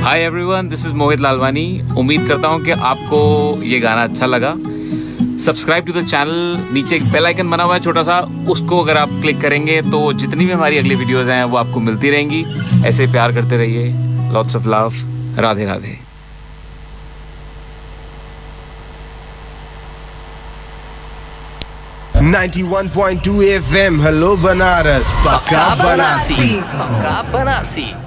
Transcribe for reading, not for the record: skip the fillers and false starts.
Hi everyone, this is Mohit Lalwani. उम्मीद करता हूँ कि आपको ये गाना अच्छा लगा। सब्सक्राइब टू द चैनल, नीचे एक बेल आइकन बना हुआ है छोटा सा, उसको अगर आप क्लिक करेंगे तो जितनी भी हमारी अगली वीडियोस हैं वो आपको मिलती रहेंगी। ऐसे प्यार करते रहिए। Lots of love. Radhe Radhe. 91.2 FM, hello Banaras, पक्का बनारसी। पक्का बनारसी।